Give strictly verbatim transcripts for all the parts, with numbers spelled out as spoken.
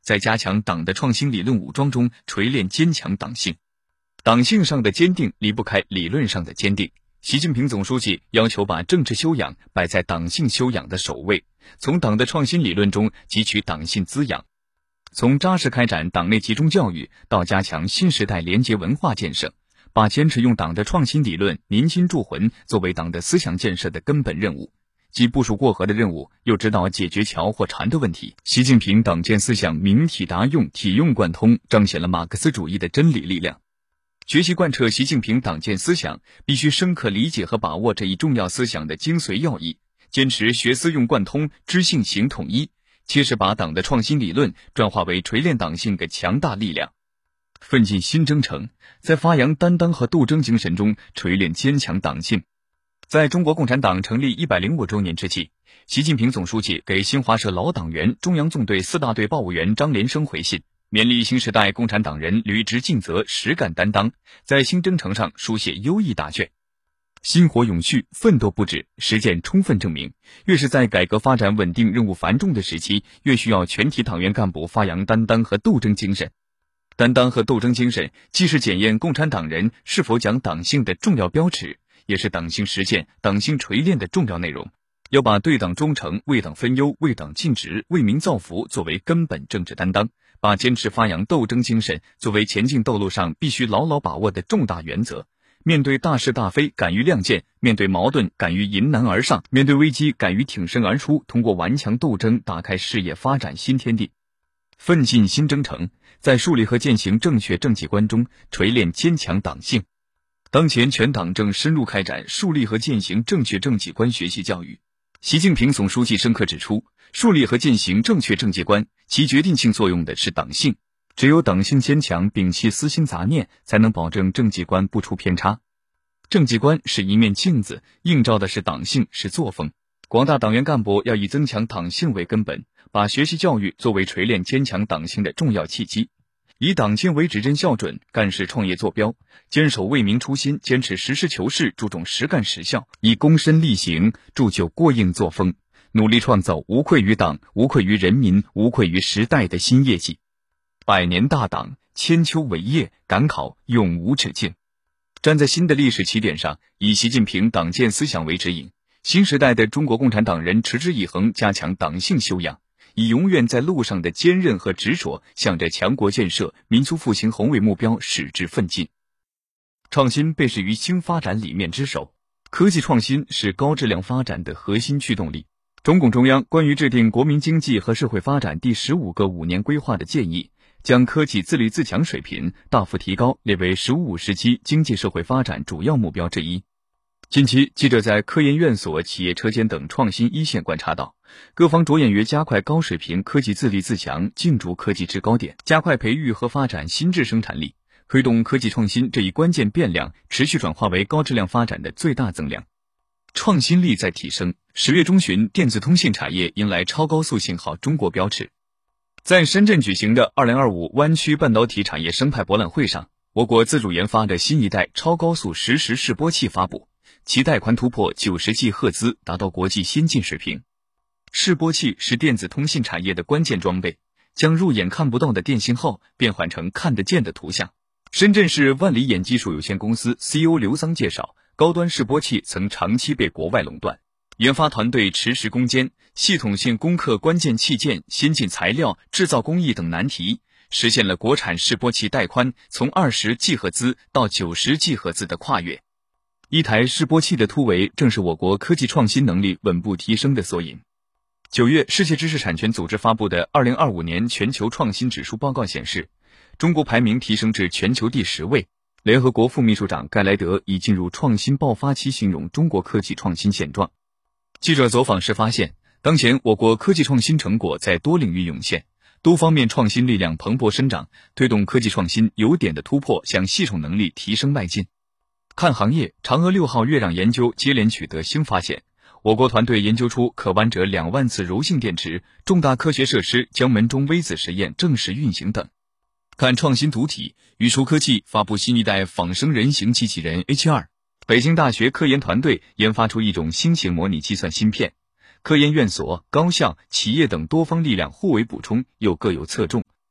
在加强党的创新理论武装中锤炼坚强党性。党性上的坚定离不开理论上的坚定。习近平总书记要求把政治修养摆在党性修养的首位，从党的创新理论中汲取党性滋养，从扎实开展党内集中教育到加强新时代廉洁文化建设，把坚持用党的创新理论凝心铸魂作为党的思想建设的根本任务，既部署过河的任务，又知道解决桥或船的问题。习近平党建思想明体达用，体用贯通，彰显了马克思主义的真理力量。学习贯彻习近平党建思想，必须深刻理解和把握这一重要思想的精髓要义，坚持学思用贯通，知性行统一，切实把党的创新理论转化为锤炼党性的强大力量。奋进新征程，在发扬担当和斗争精神中锤炼坚强党性。在中国共产党成立一百零五周年之际，习近平总书记给新华社老党员、中央纵队四大队报务员张连生回信，勉励新时代共产党人履职尽责、实干担当，在新征程上书写优异大卷。薪火永续，奋斗不止，实践充分证明，越是在改革发展稳定任务繁重的时期，越需要全体党员干部发扬担当和斗争精神。担当和斗争精神既是检验共产党人是否讲党性的重要标尺，也是党性实践、党性锤炼的重要内容。要把对党忠诚、为党分忧、为党尽职、为民造福作为根本政治担当，把坚持发扬斗争精神作为前进道路上必须牢牢把握的重大原则。面对大是大非敢于亮剑，面对矛盾敢于迎难而上，面对危机敢于挺身而出，通过顽强斗争打开事业发展新天地。奋进新征程，在树立和践行正确政绩观中锤炼坚强党性。当前全党正深入开展树立和践行正确政绩观学习教育。习近平总书记深刻指出，树立和践行正确政绩观，其决定性作用的是党性。只有党性坚强，摒弃私心杂念，才能保证政绩观不出偏差。政绩观是一面镜子，映照的是党性，是作风。广大党员干部要以增强党性为根本，把学习教育作为锤炼坚强党性的重要契机，以党建为指针校准，干事创业坐标，坚守为民初心，坚持实事求是，注重实干实效，以躬身力行铸就过硬作风，努力创造无愧于党、无愧于人民、无愧于时代的新业绩。百年大党，千秋伟业，赶考永无止境。站在新的历史起点上，以习近平党建思想为指引，新时代的中国共产党人持之以恒加强党性修养，以永远在路上的坚韧和执着，向着强国建设、民族复兴宏伟目标矢志奋进。创新被视于新发展理念之首，科技创新是高质量发展的核心驱动力。中共中央关于制定国民经济和社会发展第十五个五年规划的建议，将科技自立自强水平大幅提高列为“十五五”时期经济社会发展主要目标之一。近期，记者在科研院所、企业车间等创新一线观察到，各方着眼于加快高水平科技自立自强，竞逐科技制高点，加快培育和发展新质生产力，推动科技创新这一关键变量持续转化为高质量发展的最大增量。创新力在提升。十月中旬，电子通信产业迎来超高速信号中国标尺。在深圳举行的二零二五湾区半导体产业生态博览会上，我国自主研发的新一代超高速实时示波器发布，其带宽突破九十 G 赫兹，达到国际先进水平。示波器是电子通信产业的关键装备，将肉眼看不到的电信号变换成看得见的图像。深圳市万里眼技术有限公司 C E O 刘桑介绍，高端示波器曾长期被国外垄断，研发团队持时攻坚，系统性攻克关键器件、先进材料、制造工艺等难题，实现了国产示波器带宽从二十 G 赫兹到九十 G 赫兹的跨越。一台示波器的突围，正是我国科技创新能力稳步提升的缩影。九月，世界知识产权组织发布的二零二五年全球创新指数报告显示，中国排名提升至全球第十位。联合国副秘书长盖莱德以进入创新爆发期形容中国科技创新现状。记者走访时发现，当前我国科技创新成果在多领域涌现，多方面创新力量蓬勃生长，推动科技创新有点的突破向系统能力提升迈进。看行业，嫦娥六号月壤研究接连取得新发现，我国团队研究出可弯折两万次柔性电池，重大科学设施江门中微子实验正式运行等。看创新主体，宇树科技发布新一代仿生人形机器人 H 二， 北京大学科研团队研发出一种新型模拟计算芯片，科研院所、高校、企业等多方力量互为补充，又各有侧重，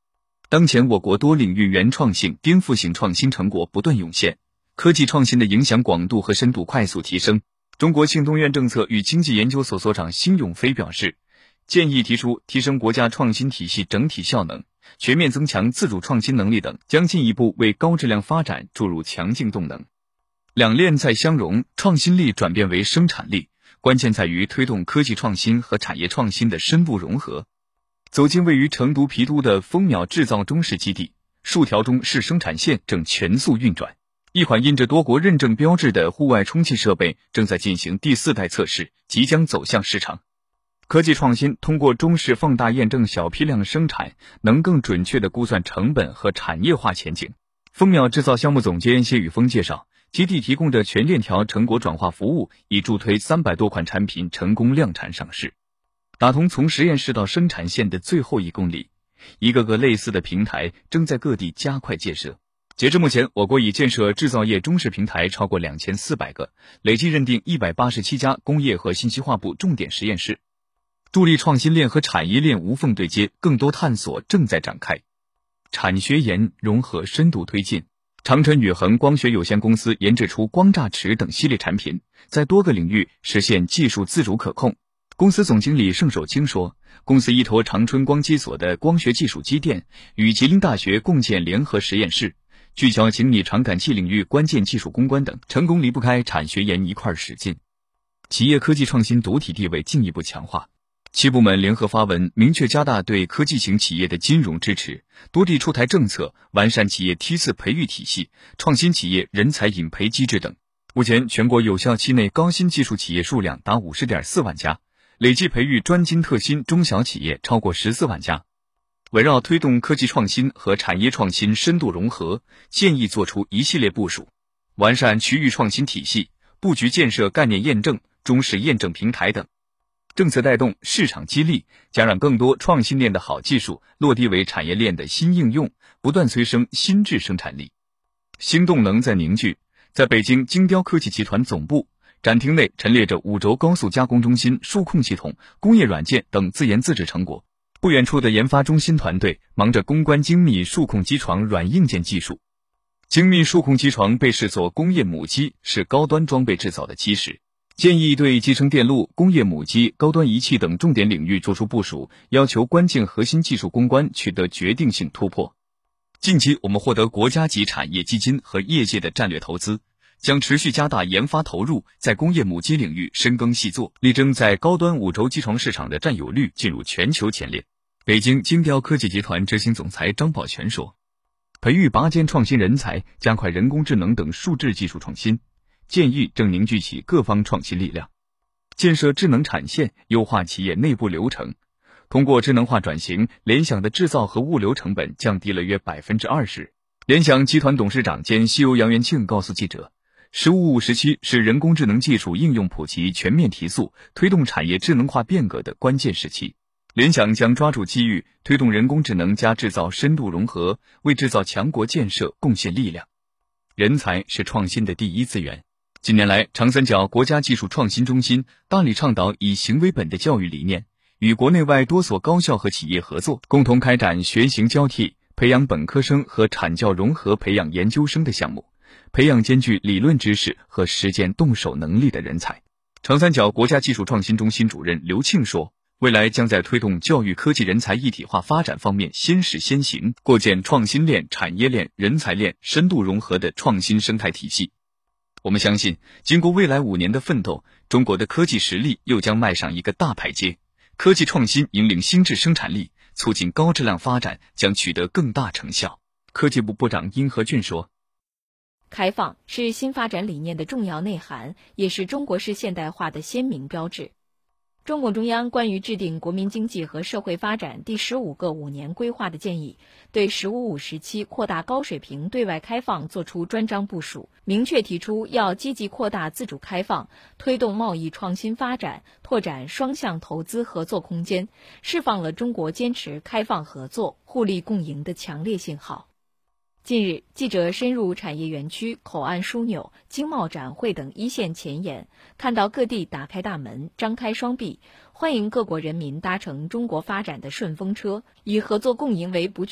当前我国多领域原创性、颠覆性创新成果不断涌现，科技创新的影响广度和深度快速提升。中国信东院政策与经济研究所所长辛永飞表示，建议提出提升国家创新体系整体效能，全面增强自主创新能力等，将进一步为高质量发展注入强劲动能。两链再相融，创新力转变为生产力，关键在于推动科技创新和产业创新的深度融合。走进位于成都皮都的蜂鸟制造中式基地，数条中式生产线正全速运转，一款印着多国认证标志的户外充气设备正在进行第四代测试，即将走向市场。科技创新通过中式放大验证小批量生产，能更准确地估算成本和产业化前景。蜂鸟制造项目总监谢宇峰介绍，基地提供的全链条成果转化服务，已助推三百多款产品成功量产上市，打通从实验室到生产线的最后一公里。一个个类似的平台正在各地加快建设。截至目前，我国已建设制造业中式平台超过两千四百个，累计认定一百八十七家工业和信息化部重点实验室，助力创新链和产业链无缝对接，更多探索正在展开。产学研融合深度推进，长春宇恒光学有限公司研制出光栅池等系列产品，在多个领域实现技术自主可控。公司总经理盛守清说，公司依托长春光机所的光学技术积淀，与吉林大学共建联合实验室，聚焦精密传感器领域关键技术攻关等，成功离不开产学研一块使劲。企业科技创新主体地位进一步强化。七部门联合发文，明确加大对科技型企业的金融支持，多地出台政策，完善企业梯次培育体系、创新企业人才引培机制等。目前，全国有效期内高新技术企业数量达 五十点四万家，累计培育专精特新中小企业超过十四万家。围绕推动科技创新和产业创新深度融合，建议作出一系列部署，完善区域创新体系，布局建设概念验证、中式验证平台等。政策带动，市场激励，将让更多创新链的好技术落地为产业链的新应用，不断催生新质生产力。新动能在凝聚。在北京精雕科技集团总部展厅内陈列着五轴高速加工中心、数控系统、工业软件等自研自制成果。不远处的研发中心团队忙着攻关精密数控机床软硬件技术。精密数控机床被视作工业母机，是高端装备制造的基石。建议对集成电路、工业母机、高端仪器等重点领域作出部署，要求关键核心技术攻关取得决定性突破。近期我们获得国家级产业基金和业界的战略投资，将持续加大研发投入，在工业母机领域深耕细作，力争在高端五轴机床市场的占有率进入全球前列。北京精雕科技集团执行总裁张宝全说，培育拔尖创新人才，加快人工智能等数质技术创新，建议正凝聚起各方创新力量，建设智能产线，优化企业内部流程。通过智能化转型，联想的制造和物流成本降低了约 百分之二十。 联想集团董事长兼 C E O 杨元庆告诉记者，十五五时期是人工智能技术应用普及全面提速，推动产业智能化变革的关键时期。联想将抓住机遇，推动人工智能加制造深度融合，为制造强国建设贡献力量。人才是创新的第一资源。近年来，长三角国家技术创新中心大力倡导以行为本的教育理念，与国内外多所高校和企业合作，共同开展学行交替，培养本科生和产教融合培养研究生的项目，培养兼具理论知识和实践动手能力的人才。长三角国家技术创新中心主任刘庆说，未来将在推动教育科技人才一体化发展方面先试先行，构建创新链、产业链、人才链深度融合的创新生态体系。我们相信，经过未来五年的奋斗，中国的科技实力又将迈上一个大台阶，科技创新引领新质生产力，促进高质量发展将取得更大成效。科技部部长殷和俊说， 开放是新发展理念的重要内涵，也是中国式现代化的鲜明标志。中共中央关于制定国民经济和社会发展第十五个五年规划的建议，对“十五五”时期扩大高水平对外开放作出专章部署，明确提出要积极扩大自主开放，推动贸易创新发展，拓展双向投资合作空间，释放了中国坚持开放合作、互利共赢的强烈信号。近日，记者深入产业园区、口岸枢纽、经贸展会等一线前沿，看到各地打开大门、张开双臂，欢迎各国人民搭乘中国发展的顺风车，以合作共赢为不